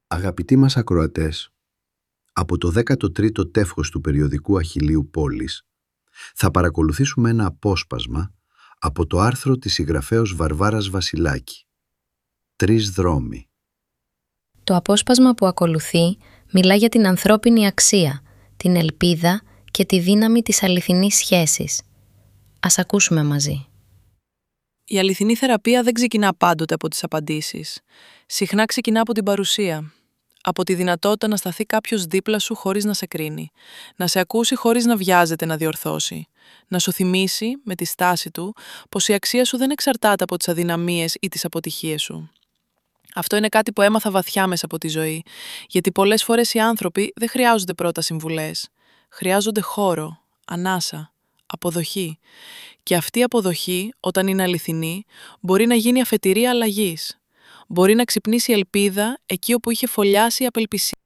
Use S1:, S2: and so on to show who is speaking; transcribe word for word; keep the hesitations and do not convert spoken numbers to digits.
S1: Αγαπητοί μας ακροατές, από το δέκατο τρίτο τεύχος του περιοδικού Αχιλλείου Πόλης θα παρακολουθήσουμε ένα απόσπασμα από το άρθρο της συγγραφέως Βαρβάρας Βασιλάκη. Τρεις δρόμοι.
S2: Το απόσπασμα που ακολουθεί μιλά για την ανθρώπινη αξία, την ελπίδα και τη δύναμη της αληθινής σχέσης. Ας ακούσουμε μαζί.
S3: Η αληθινή θεραπεία δεν ξεκινά πάντοτε από τις απαντήσεις. Συχνά ξεκινά από την παρουσία. Από τη δυνατότητα να σταθεί κάποιος δίπλα σου χωρίς να σε κρίνει. Να σε ακούσει χωρίς να βιάζεται να διορθώσει. Να σου θυμίσει, με τη στάση του, πως η αξία σου δεν εξαρτάται από τις αδυναμίες ή τις αποτυχίες σου. Αυτό είναι κάτι που έμαθα βαθιά μέσα από τη ζωή, γιατί πολλές φορές οι άνθρωποι δεν χρειάζονται πρώτα συμβουλές. Χρειάζονται χώρο, ανάσα, αποδοχή. Και αυτή η αποδοχή, όταν είναι αληθινή, μπορεί να γίνει αφετηρία αλλαγής. Μπορεί να ξυπνήσει ελπίδα εκεί όπου είχε φωλιάσει η απελπισία.